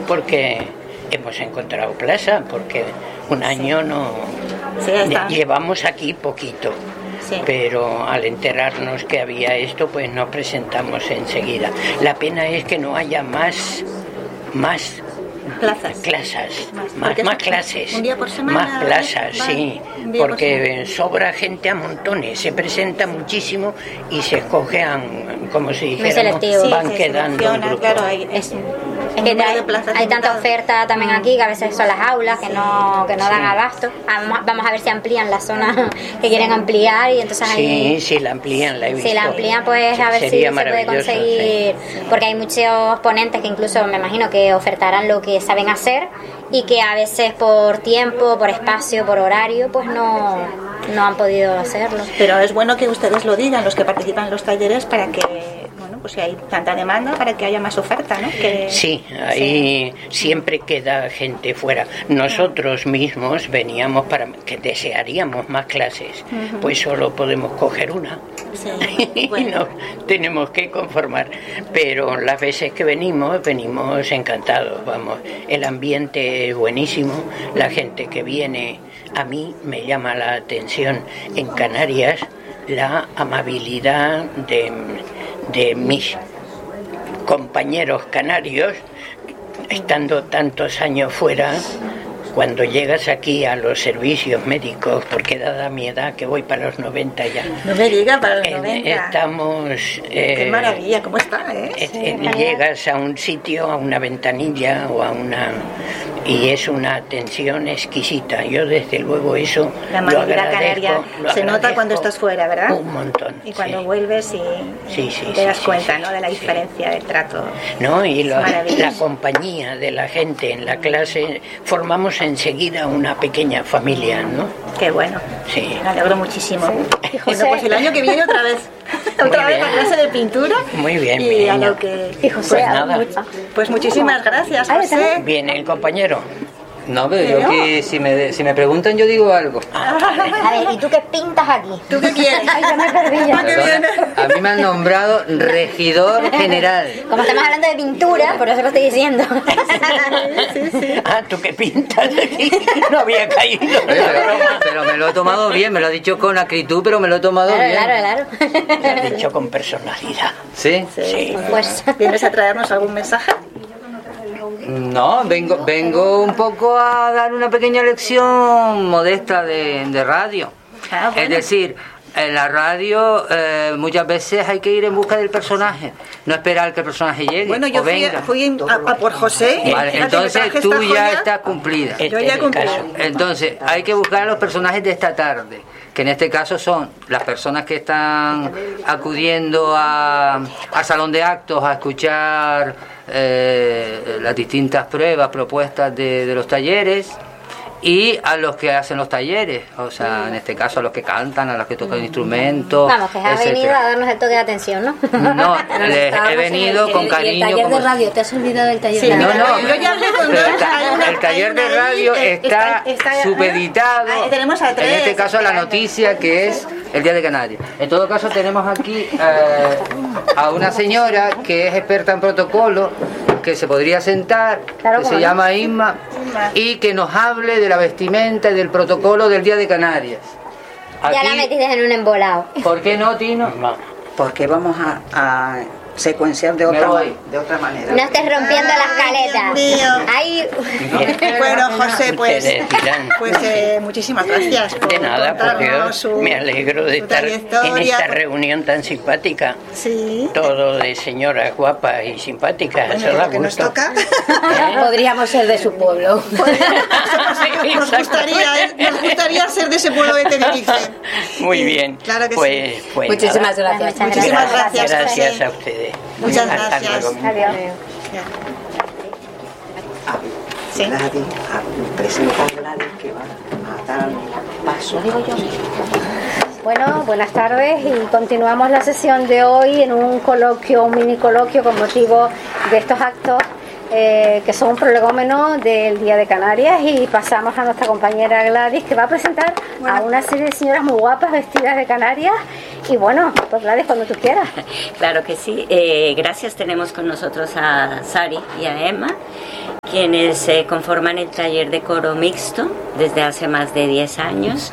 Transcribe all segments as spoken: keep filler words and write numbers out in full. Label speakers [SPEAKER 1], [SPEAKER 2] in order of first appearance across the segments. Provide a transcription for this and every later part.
[SPEAKER 1] porque hemos encontrado plaza, porque un año no...
[SPEAKER 2] Sí, está.
[SPEAKER 1] Llevamos aquí poquito. Sí. Pero al enterarnos que había esto, pues nos presentamos enseguida. La pena es que no haya más, más
[SPEAKER 2] plazas,
[SPEAKER 1] clases, más, más, más clases,
[SPEAKER 2] un día por semana,
[SPEAKER 1] más plazas,
[SPEAKER 2] ¿vale?
[SPEAKER 1] sí,
[SPEAKER 2] porque
[SPEAKER 1] por sobra gente a montones, se presenta muchísimo y se escogen, como si dijéramos, van
[SPEAKER 2] sí,
[SPEAKER 1] quedando en grupo.
[SPEAKER 2] Claro, hay, es,
[SPEAKER 3] es que hay, hay tanta oferta también aquí que a veces son las aulas que no que no dan sí. abasto. Vamos a ver si amplían la zona que quieren ampliar y entonces
[SPEAKER 1] sí,
[SPEAKER 3] ahí
[SPEAKER 1] si la amplían la he visto.
[SPEAKER 3] Si la amplían pues a ver si se puede conseguir, sí. porque hay muchos ponentes que incluso me imagino que ofertarán lo que saben hacer y que a veces por tiempo, por espacio, por horario pues no, no han podido hacerlo.
[SPEAKER 2] Pero es bueno que ustedes lo digan, los que participan en los talleres, para que pues si hay tanta demanda, para que haya más oferta, ¿no? Que...
[SPEAKER 1] Sí, ahí sí. Siempre queda gente fuera. Nosotros mismos veníamos para que desearíamos más clases, uh-huh. pues solo podemos coger una. Sí, bueno. Y nos tenemos que conformar. Pero las veces que venimos, venimos encantados, vamos. El ambiente es buenísimo, la gente que viene, a mí me llama la atención en Canarias la amabilidad de... de mis compañeros canarios, estando tantos años fuera, cuando llegas aquí a los servicios médicos, porque dada mi edad que voy para los noventa ya.
[SPEAKER 2] No me diga, para los noventa.
[SPEAKER 1] Estamos... Eh,
[SPEAKER 2] Qué maravilla, ¿cómo está? Eh?
[SPEAKER 1] Eh, eh, llegas a un sitio, a una ventanilla o a una... y es una atención exquisita. Yo desde luego eso
[SPEAKER 2] la
[SPEAKER 1] lo agradezco.
[SPEAKER 2] Canaria
[SPEAKER 1] lo
[SPEAKER 2] se nota cuando estás fuera, ¿verdad?
[SPEAKER 1] Un montón.
[SPEAKER 2] Y cuando
[SPEAKER 1] sí.
[SPEAKER 2] vuelves y
[SPEAKER 1] sí, sí,
[SPEAKER 2] te das
[SPEAKER 1] sí,
[SPEAKER 2] cuenta,
[SPEAKER 1] sí,
[SPEAKER 2] ¿no? De la diferencia sí. del trato.
[SPEAKER 1] No, y lo, la compañía de la gente en la clase, formamos enseguida una pequeña familia, ¿no?
[SPEAKER 2] Qué bueno.
[SPEAKER 1] Sí.
[SPEAKER 2] Me alegro muchísimo.
[SPEAKER 3] Sí.
[SPEAKER 2] Bueno, pues el año que viene otra vez. Otra vez la clase de pintura.
[SPEAKER 1] Muy bien,
[SPEAKER 2] y a lo que
[SPEAKER 3] y José,
[SPEAKER 1] pues nada.
[SPEAKER 2] Pues muchísimas gracias, José.
[SPEAKER 1] Viene el compañero.
[SPEAKER 4] No, pero yo que si me, si me preguntan yo digo algo.
[SPEAKER 3] A ver, ¿y tú qué pintas aquí?
[SPEAKER 2] ¿Tú qué quieres?
[SPEAKER 3] Ay, ya me perdí ya.
[SPEAKER 4] Perdona, a mí me han nombrado regidor general.
[SPEAKER 3] Como estamos hablando de pintura, por eso lo estoy diciendo.
[SPEAKER 2] Sí, sí.
[SPEAKER 1] Ah, ¿tú qué pintas aquí? No había caído.
[SPEAKER 4] Pero, pero me lo he tomado bien, me lo ha dicho con acritud, pero me lo he tomado
[SPEAKER 3] claro,
[SPEAKER 4] bien.
[SPEAKER 3] Claro, claro.
[SPEAKER 1] Lo has dicho con personalidad.
[SPEAKER 4] ¿Sí?
[SPEAKER 2] Sí.
[SPEAKER 1] Sí.
[SPEAKER 3] Pues.
[SPEAKER 2] ¿Vienes a traernos algún mensaje?
[SPEAKER 4] No, vengo vengo un poco a dar una pequeña lección modesta de, de radio.
[SPEAKER 2] Ah, bueno.
[SPEAKER 4] Es decir, en la radio eh, muchas veces hay que ir en busca del personaje, no esperar que el personaje llegue.
[SPEAKER 2] Bueno, yo
[SPEAKER 4] o
[SPEAKER 2] fui,
[SPEAKER 4] venga.
[SPEAKER 2] fui a, a por José.
[SPEAKER 4] Vale, entonces tú ya estás cumplida.
[SPEAKER 2] Yo ya cumplí.
[SPEAKER 4] Entonces hay que buscar a los personajes de esta tarde, que en este caso son las personas que están acudiendo a, a salón de actos a escuchar eh, las distintas pruebas, propuestas de, de los talleres, y a los que hacen los talleres, o sea, en este caso a los que cantan, a los que tocan instrumentos.
[SPEAKER 3] Vamos, que has
[SPEAKER 4] etcétera.
[SPEAKER 3] venido a darnos el toque de atención, ¿no?
[SPEAKER 4] No, les he venido
[SPEAKER 5] el,
[SPEAKER 4] con
[SPEAKER 5] el,
[SPEAKER 4] cariño.
[SPEAKER 5] El taller
[SPEAKER 4] como...
[SPEAKER 5] de radio, ¿te has olvidado del taller
[SPEAKER 2] sí,
[SPEAKER 5] de radio?
[SPEAKER 4] No, no,
[SPEAKER 2] yo ya hablé con
[SPEAKER 4] pero
[SPEAKER 2] dos,
[SPEAKER 4] está,
[SPEAKER 2] hay una-
[SPEAKER 4] el taller
[SPEAKER 2] hay
[SPEAKER 4] de
[SPEAKER 2] una
[SPEAKER 4] radio
[SPEAKER 2] ahí,
[SPEAKER 4] está,
[SPEAKER 2] está- está-
[SPEAKER 4] supeditado
[SPEAKER 2] ah, tenemos a tres,
[SPEAKER 4] en este caso a la
[SPEAKER 2] esperando.
[SPEAKER 4] noticia que es el Día de Canarias. En todo caso tenemos aquí eh, a una señora que es experta en protocolo, que se podría sentar,
[SPEAKER 3] Claro,
[SPEAKER 4] que se
[SPEAKER 3] no.
[SPEAKER 4] llama Isma, y que nos hable de la vestimenta y del protocolo del Día de Canarias.
[SPEAKER 3] Ya la
[SPEAKER 4] Aquí,
[SPEAKER 3] metiste en un embolado.
[SPEAKER 4] ¿por qué no, Tino?
[SPEAKER 6] Porque vamos a, a secuenciar de
[SPEAKER 4] Me
[SPEAKER 6] otra,
[SPEAKER 4] voy.
[SPEAKER 6] de otra manera.
[SPEAKER 3] No estés rompiendo las caletas.
[SPEAKER 2] Dios mío.
[SPEAKER 3] Ahí.
[SPEAKER 2] Bueno, José, pues,
[SPEAKER 1] Ustedes dirán.
[SPEAKER 2] pues eh, muchísimas gracias por
[SPEAKER 1] De nada, por
[SPEAKER 2] contarnos
[SPEAKER 1] Dios,
[SPEAKER 2] su-
[SPEAKER 1] me alegro de
[SPEAKER 2] su
[SPEAKER 1] estar en
[SPEAKER 2] trayectoria.
[SPEAKER 1] esta reunión tan simpática.
[SPEAKER 2] Sí.
[SPEAKER 1] Todo de señoras guapas y simpáticas,
[SPEAKER 2] Bueno,
[SPEAKER 1] eso da
[SPEAKER 2] lo que nos
[SPEAKER 1] gusto.
[SPEAKER 2] toca.
[SPEAKER 5] Podríamos ser de su pueblo.
[SPEAKER 2] Nos gustaría, eh, nos gustaría ser de ese pueblo de Tenerife.
[SPEAKER 1] Muy bien.
[SPEAKER 2] Claro que
[SPEAKER 1] pues,
[SPEAKER 2] sí.
[SPEAKER 1] pues
[SPEAKER 5] Muchísimas
[SPEAKER 1] nada.
[SPEAKER 5] gracias.
[SPEAKER 2] Muchísimas gracias,
[SPEAKER 1] Gracias
[SPEAKER 2] José.
[SPEAKER 1] a ustedes.
[SPEAKER 2] Muchas
[SPEAKER 1] Hasta
[SPEAKER 2] gracias.
[SPEAKER 1] luego.
[SPEAKER 3] Adiós.
[SPEAKER 2] Ya.
[SPEAKER 6] Sí. Gladys, a- presento a Gladys que va a dar paso.
[SPEAKER 7] Bueno, buenas tardes y continuamos la sesión de hoy en un coloquio, un mini coloquio con motivo de estos actos eh, que son un prolegómeno del Día de Canarias, y pasamos a nuestra compañera Gladys, que va a presentar
[SPEAKER 2] Bueno.
[SPEAKER 7] a una serie de señoras muy guapas vestidas de Canarias. Y bueno, pues Gladys, cuando tú quieras.
[SPEAKER 8] Claro que sí. Eh, gracias. Tenemos con nosotros a Sari y a Emma, quienes eh, conforman el taller de coro mixto desde hace más de diez años,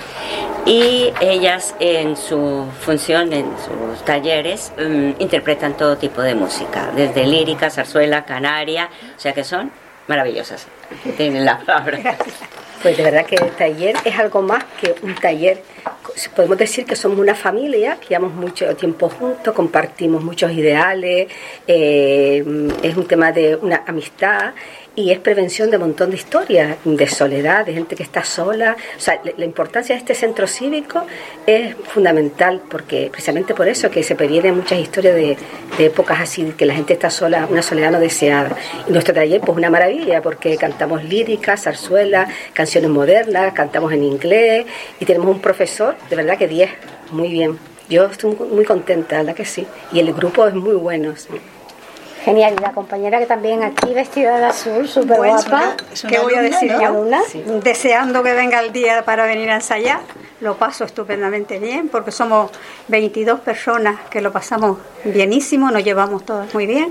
[SPEAKER 8] y ellas en su función, en sus talleres, um, interpretan todo tipo de música, desde lírica, zarzuela, canaria, o sea que son maravillosas. Tienen la palabra.
[SPEAKER 9] Pues de verdad que el taller es algo más que un taller. Podemos decir que somos una familia, que llevamos mucho tiempo juntos, compartimos muchos ideales, eh, es un tema de una amistad y es prevención de un montón de historias, de soledad, de gente que está sola. O sea, la importancia de este centro cívico es fundamental, porque precisamente por eso que se previenen muchas historias de, de épocas así, que la gente está sola, una soledad no deseada. Y nuestro taller pues una maravilla, porque cantamos líricas, zarzuelas, canciones modernas, cantamos en inglés y tenemos un profesor, de verdad que diez, muy bien. Yo estoy muy contenta, ¿verdad que sí? Y el grupo es muy bueno, sí.
[SPEAKER 7] Genial, y la compañera que también aquí vestida de azul, súper
[SPEAKER 10] bueno,
[SPEAKER 7] guapa.
[SPEAKER 10] ¿Qué voy a decir
[SPEAKER 7] ¿no?
[SPEAKER 10] yo? Sí. Deseando que venga el día para venir a ensayar. Lo paso estupendamente bien porque somos veintidós personas que lo pasamos bienísimo, nos llevamos todas muy bien.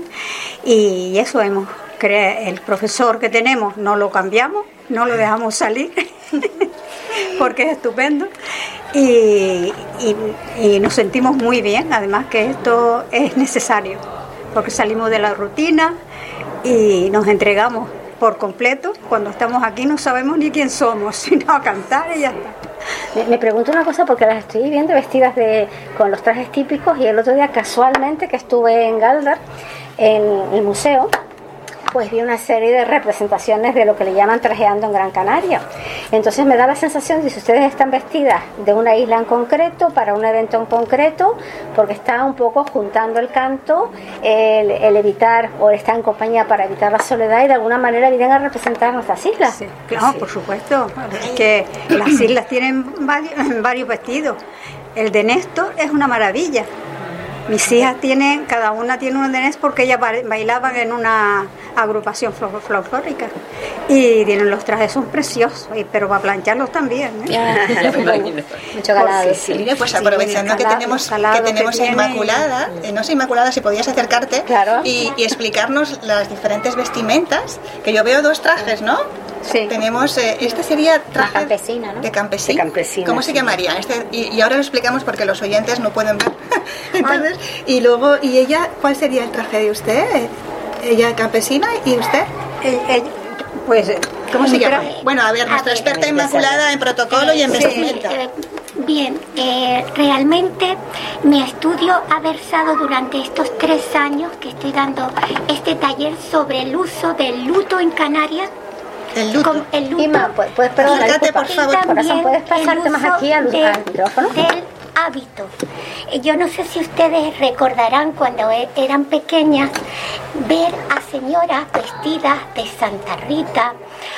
[SPEAKER 10] Y eso hemos creado, el profesor que tenemos no lo cambiamos, no lo dejamos salir porque es estupendo. Y, y, y nos sentimos muy bien, además que esto es necesario, porque salimos de la rutina y nos entregamos por completo. Cuando estamos aquí no sabemos ni quién somos, sino a cantar y ya está.
[SPEAKER 7] Me, me pregunto una cosa, porque las estoy viendo vestidas de con los trajes típicos, y el otro día casualmente que estuve en Galdar, en el museo, pues vi una serie de representaciones de lo que le llaman trajeando en Gran Canaria. Entonces me da la sensación de si ustedes están vestidas de una isla en concreto, para un evento en concreto, porque está un poco juntando el canto, el, el evitar, o está en compañía para evitar la soledad, y de alguna manera vienen a representar nuestras islas.
[SPEAKER 10] Sí, claro, sí. Por supuesto, es que las islas tienen varios, varios vestidos. El de Néstor es una maravilla. Mis hijas tienen, cada una tiene un denés porque ellas bailaban en una agrupación folclórica y tienen los trajes, son preciosos, pero para plancharlos también, ¿eh?
[SPEAKER 2] Mucho calado. Sí, sí. Mire, pues aprovechando sí, que calado, tenemos calado que tenemos que a Inmaculada, eh, no sé, Inmaculada, si podías acercarte, claro, y, y explicarnos las diferentes vestimentas, que yo veo dos trajes, ¿no? Sí. Tenemos, eh, este sería traje
[SPEAKER 3] la campesina, ¿no?
[SPEAKER 2] de campesina.
[SPEAKER 9] De campesina.
[SPEAKER 2] ¿Cómo
[SPEAKER 9] sí.
[SPEAKER 2] se llamaría? Este, y, y ahora lo explicamos porque los oyentes no pueden ver. Entonces, y luego, ¿y ella cuál sería el traje de usted? ¿Ella campesina y usted?
[SPEAKER 10] Eh, eh, pues,
[SPEAKER 2] ¿cómo se llama? Bueno, a ver, nuestra experta Inmaculada en protocolo y en vestimenta.
[SPEAKER 11] Sí, eh, bien, eh, realmente mi estudio ha versado durante estos tres años que estoy dando este taller sobre el uso del luto en Canarias.
[SPEAKER 2] El luto.
[SPEAKER 11] Con el luto.
[SPEAKER 7] Ima, ¿puedes, puedes perdón,
[SPEAKER 2] Acércate, por favor.
[SPEAKER 7] Corazón, ¿puedes pasarte más aquí al,
[SPEAKER 11] de,
[SPEAKER 7] al micrófono?
[SPEAKER 11] Del hábito. Yo no sé si ustedes recordarán cuando eran pequeñas ver a señoras vestidas de Santa Rita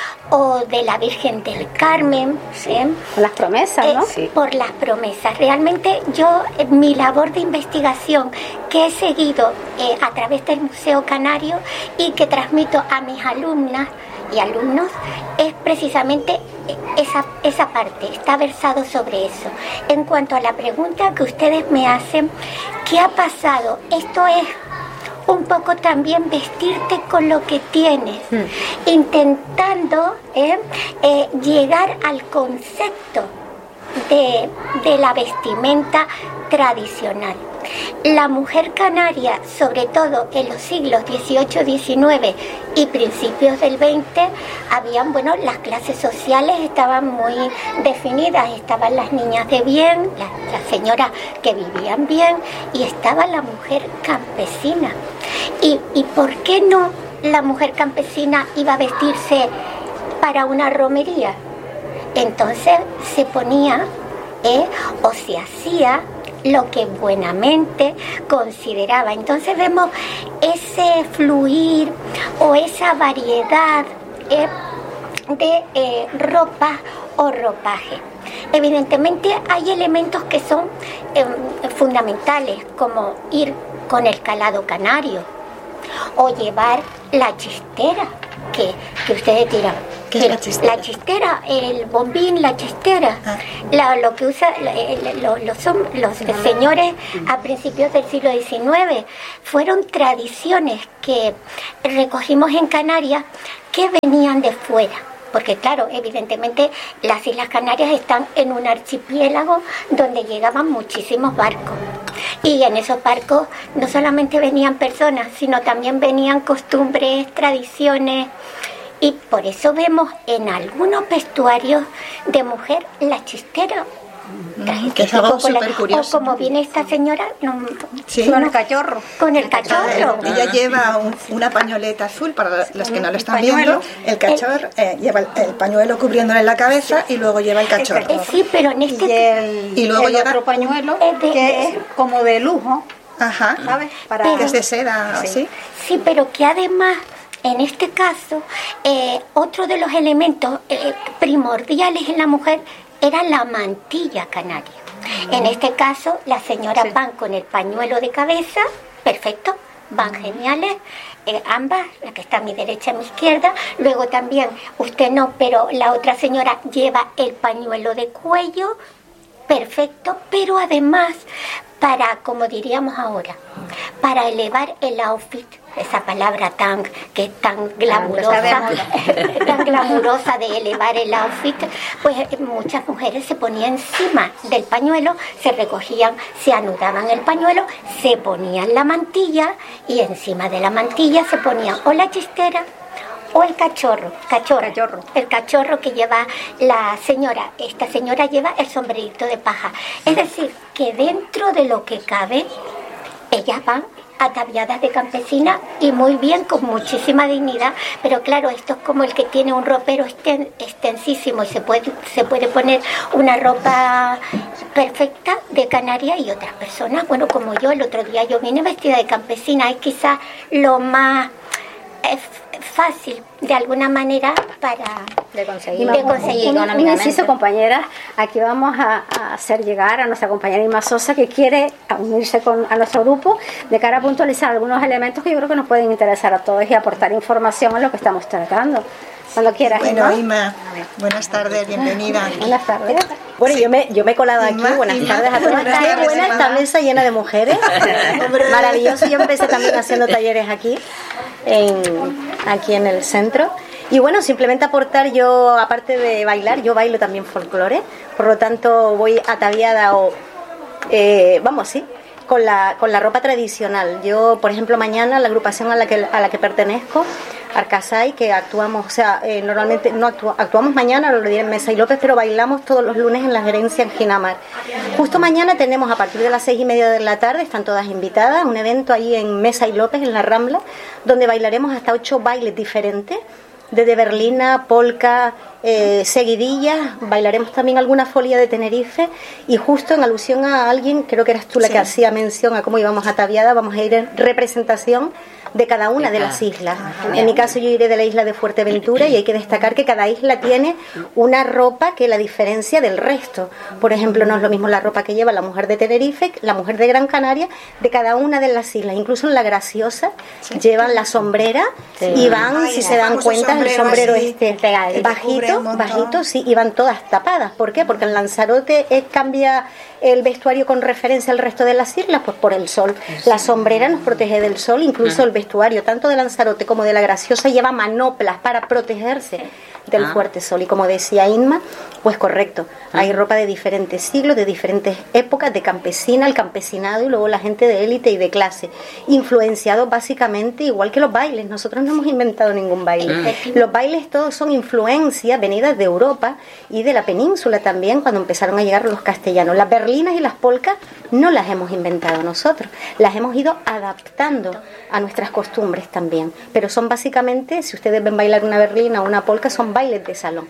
[SPEAKER 11] o de la Virgen del Carmen, ¿sí?
[SPEAKER 7] Por las promesas, ¿no?
[SPEAKER 11] Eh, sí. Por las promesas. Realmente yo, eh, mi labor de investigación que he seguido eh, a través del Museo Canario y que transmito a mis alumnas y alumnos es precisamente esa, esa parte, está versado sobre eso. En cuanto a la pregunta que ustedes me hacen, ¿qué ha pasado? Esto es un poco también vestirte con lo que tienes, mm. intentando eh, eh, llegar al concepto de, de la vestimenta tradicional. La mujer canaria, sobre todo en los siglos dieciocho, diecinueve y principios del veinte, habían, bueno, las clases sociales estaban muy definidas, estaban las niñas de bien, las, las señoras que vivían bien, y estaba la mujer campesina. ¿Y, y por qué no la mujer campesina iba a vestirse para una romería? Entonces se ponía eh, o se hacía lo que buenamente consideraba. Entonces vemos ese fluir o esa variedad eh, de eh, ropa o ropaje. Evidentemente hay elementos que son eh, fundamentales, como ir con el calado canario o llevar la chistera que, que ustedes dirán,
[SPEAKER 2] ¿Qué es la chistera?
[SPEAKER 11] La chistera, el bombín, la chistera, ah. la, lo que usa la, lo, lo, son, los señores a principios del siglo diecinueve, fueron tradiciones que recogimos en Canarias que venían de fuera. Porque claro, evidentemente las Islas Canarias están en un archipiélago donde llegaban muchísimos barcos. Y en esos barcos no solamente venían personas, sino también venían costumbres, tradiciones. Y por eso vemos en algunos vestuarios de mujer la chistera.
[SPEAKER 2] Mm, que es algo súper curioso.
[SPEAKER 11] O como viene esta señora, no,
[SPEAKER 2] sí.
[SPEAKER 11] con el cachorro. Con el cachorro.
[SPEAKER 2] Ah, ella lleva un, una pañoleta azul, para los que no lo están viendo. El cachorro eh, lleva el, el pañuelo cubriéndole la cabeza y luego lleva el cachorro.
[SPEAKER 11] Eh, sí, pero en este...
[SPEAKER 10] Y, el,
[SPEAKER 2] y luego
[SPEAKER 10] el
[SPEAKER 2] lleva
[SPEAKER 10] otro pañuelo de, que es como de lujo.
[SPEAKER 2] Ajá.
[SPEAKER 10] ¿Sabes?
[SPEAKER 2] Para... Pero, que es de seda,
[SPEAKER 11] ¿sí? Sí, pero que además... En este caso, eh, otro de los elementos eh, primordiales en la mujer era la mantilla canaria. Mm. En este caso, la señora sí. van con el pañuelo de cabeza, perfecto, van mm. geniales, eh, ambas, la que está a mi derecha y a mi izquierda. Luego también, usted no, pero la otra señora lleva el pañuelo de cuello, perfecto, pero además, para, como diríamos ahora, para elevar el outfit, esa palabra tan que es tan glamurosa, tan glamurosa de elevar el outfit, pues muchas mujeres se ponían encima del pañuelo, se recogían, se anudaban el pañuelo, se ponían la mantilla y encima de la mantilla se ponían o la chistera o el cachorro, cachorro, cachorro, el cachorro que lleva la señora. Esta señora lleva el sombrerito de paja. Es decir, que dentro de lo que cabe, ellas van ataviadas de campesina y muy bien, con muchísima dignidad, pero claro, esto es como el que tiene un ropero exten, extensísimo y se puede, se puede poner una ropa perfecta de Canarias, y otras personas, bueno, como yo, el otro día yo vine vestida de campesina, es quizás lo más eh, fácil de alguna manera para
[SPEAKER 7] de conseguir, de conseguir económicamente. Un inciso, compañeras, aquí vamos a, a hacer llegar a nuestra compañera Inma Sosa, que quiere unirse con, a nuestro grupo de cara a puntualizar algunos elementos que yo creo que nos pueden interesar a todos y aportar información en lo que estamos tratando. Cuando quieras.
[SPEAKER 2] Bueno, Inma, buenas tardes, bienvenida.
[SPEAKER 7] Buenas tardes.
[SPEAKER 12] Bueno, sí. yo, me, yo me he colado aquí. Inma, buenas Inma, tardes a todos. Buenas tardes, buena esta mesa llena de mujeres. Maravilloso. Yo empecé también haciendo talleres aquí, en, aquí en el centro. Y bueno, simplemente aportar, yo, aparte de bailar, yo bailo también folclore. Por lo tanto, voy ataviada o, eh, vamos, sí, con la, con la ropa tradicional. Yo, por ejemplo, mañana, la agrupación a la que, a la que pertenezco, Arcasay, que actuamos, o sea, eh, normalmente no actu actuamos mañana, lo diré en Mesa y López, pero bailamos todos los lunes en la gerencia en Ginamar. Justo mañana tenemos, a partir de las seis y media de la tarde, están todas invitadas, un evento ahí en Mesa y López, en la Rambla, donde bailaremos hasta ocho bailes diferentes, desde berlina, polka, eh, seguidillas, bailaremos también alguna folia de Tenerife, y justo en alusión a alguien, creo que eras tú la sí. que hacía mención a cómo íbamos ataviada, vamos a ir en representación de cada una de las islas. En mi caso yo iré de la isla de Fuerteventura, y hay que destacar que cada isla tiene una ropa que la diferencia del resto. Por ejemplo, no es lo mismo la ropa que lleva la mujer de Tenerife, la mujer de Gran Canaria, de cada una de las islas. Incluso en la Graciosa sí. llevan la sombrera sí. y van, Ay, si se dan cuenta, el sombrero así, este bajito, bajito, sí, y van todas tapadas. ¿Por qué? Porque en Lanzarote eh, cambia el vestuario con referencia al resto de las islas, pues por el sol. La sombrera nos protege del sol, incluso el vestuario tanto de Lanzarote como de la Graciosa lleva manoplas para protegerse del ah. fuerte sol. Y como decía Inma, pues correcto, ah. hay ropa de diferentes siglos, de diferentes épocas, de campesina, el campesinado, y luego la gente de élite y de clase, influenciados básicamente igual que los bailes. Nosotros no hemos inventado ningún baile. Mm. Los bailes todos son influencias venidas de Europa y de la península también, cuando empezaron a llegar los castellanos. Las berlinas y las polcas no las hemos inventado nosotros, las hemos ido adaptando a nuestras costumbres también, pero son básicamente, si ustedes ven bailar una berlina o una polca, son bailes de salón.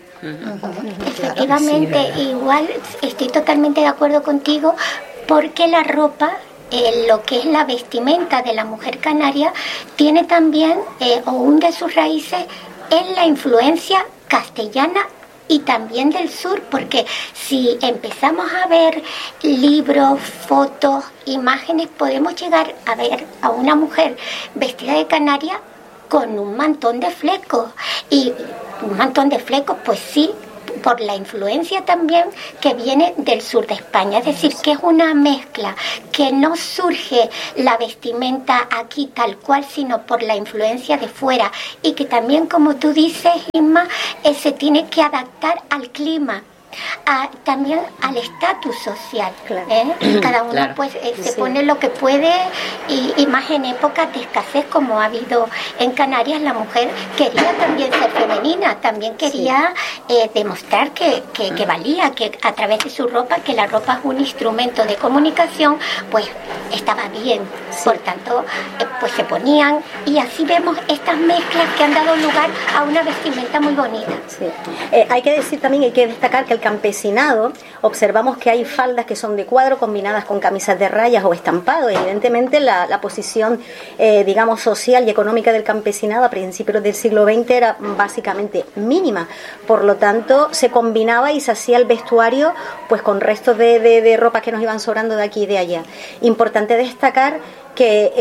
[SPEAKER 11] Efectivamente, igual estoy totalmente de acuerdo contigo, porque la ropa, eh, lo que es la vestimenta de la mujer canaria, tiene también, eh, o un de sus raíces, en la influencia castellana y también del sur, porque si empezamos a ver libros, fotos, imágenes, podemos llegar a ver a una mujer vestida de canaria con un mantón de flecos, y un montón de flecos, pues sí, por la influencia también que viene del sur de España, es decir, que es una mezcla, que no surge la vestimenta aquí tal cual, sino por la influencia de fuera, y que también, como tú dices, Inma, eh, se tiene que adaptar al clima. A, también al estatus social, claro. ¿eh? Cada uno claro. pues eh, se sí. pone lo que puede, y, y más en épocas de escasez como ha habido en Canarias. La mujer quería también ser femenina, también quería sí. eh, demostrar que, que, que valía, que a través de su ropa, que la ropa es un instrumento de comunicación, pues estaba bien, sí. por tanto eh, pues se ponían, y así vemos estas mezclas que han dado lugar a una vestimenta muy bonita.
[SPEAKER 12] Sí. Eh, hay que decir también, hay que destacar que el campesinado, observamos que hay faldas que son de cuadro combinadas con camisas de rayas o estampado. Evidentemente la, la posición eh, digamos social y económica del campesinado a principios del siglo veinte era básicamente mínima, por lo tanto se combinaba y se hacía el vestuario pues con restos de, de, de ropa que nos iban sobrando de aquí y de allá. Importante destacar que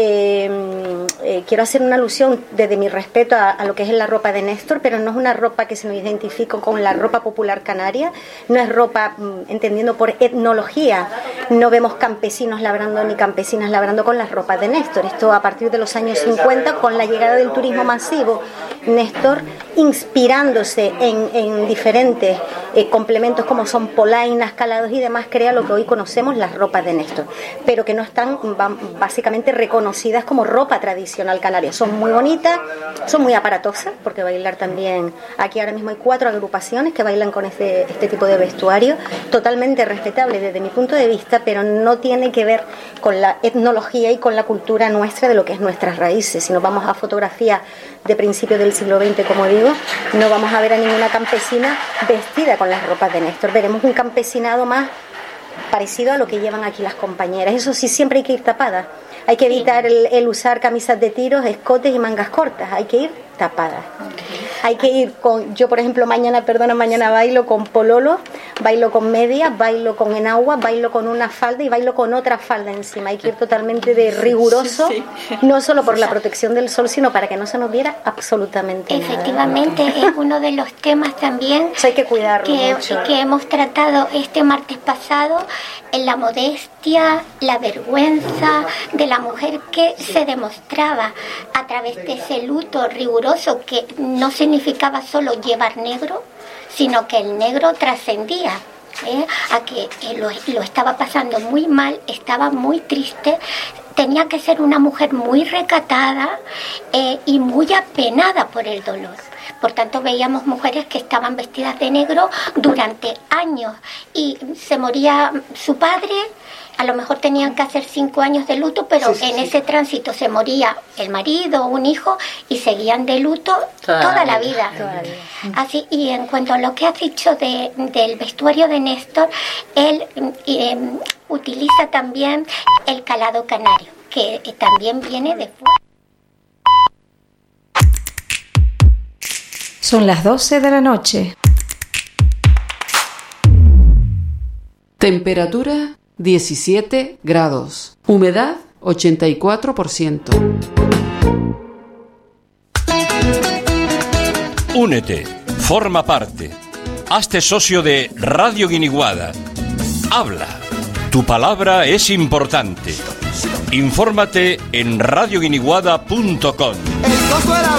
[SPEAKER 12] eh, eh, quiero hacer una alusión desde mi respeto a, a lo que es la ropa de Néstor, pero no es una ropa que se nos identifique con la ropa popular canaria, no es ropa, entendiendo por etnología, no vemos campesinos labrando ni campesinas labrando con las ropas de Néstor. Esto a partir de los años cincuenta, con la llegada del turismo masivo, Néstor, inspirándose en, en diferentes eh, complementos como son polainas, calados y demás, crea lo que hoy conocemos las ropas de Néstor, pero que no están básicamente reconocidas como ropa tradicional canaria. Son muy bonitas, son muy aparatosas, porque bailar también, aquí ahora mismo hay cuatro agrupaciones que bailan con este, este tipo de vestuario, totalmente respetable desde mi punto de vista, pero no tiene que ver con la etnología y con la cultura nuestra de lo que es nuestras raíces. Si nos vamos a fotografías de principios del siglo veinte, como digo, no vamos a ver a ninguna campesina vestida con las ropas de Néstor. Veremos un campesinado más parecido a lo que llevan aquí las compañeras. Eso sí, siempre hay que ir tapada. Hay que evitar el, el usar camisas de tiros, escotes y mangas cortas. Hay que ir tapadas. Hay que ir con, yo por ejemplo mañana, perdona, mañana bailo con pololo, bailo con medias, bailo con enagua, bailo con una falda y bailo con otra falda encima. Hay que ir totalmente de riguroso, sí, sí. no solo por la protección del sol, sino para que no se nos viera absolutamente nada.
[SPEAKER 11] Efectivamente, es uno de los temas también
[SPEAKER 12] Eso hay que cuidarlo
[SPEAKER 11] que,
[SPEAKER 12] mucho.
[SPEAKER 11] que hemos tratado este martes pasado, en la modestia, la vergüenza de la mujer que se demostraba a través de ese luto riguroso, que no significaba solo llevar negro, sino que el negro trascendía ¿eh? a que eh, lo, lo estaba pasando muy mal, estaba muy triste, tenía que ser una mujer muy recatada eh, y muy apenada por el dolor. Por tanto, veíamos mujeres que estaban vestidas de negro durante años, y se moría su padre, a lo mejor tenían que hacer cinco años de luto, pero sí, sí, en sí. ese tránsito se moría el marido o un hijo y seguían de luto toda, toda la vida. Toda la vida. Así, y en cuanto a lo que has dicho de, del vestuario de Néstor, él eh, utiliza también el calado canario, que eh, también viene de fuera.
[SPEAKER 13] Son las doce de la noche. Temperatura diecisiete grados. Humedad ochenta y cuatro por ciento.
[SPEAKER 14] Únete, forma parte. Hazte socio de Radio Guiniguada. Habla. Tu palabra es importante. Infórmate en radio guiniguada punto com.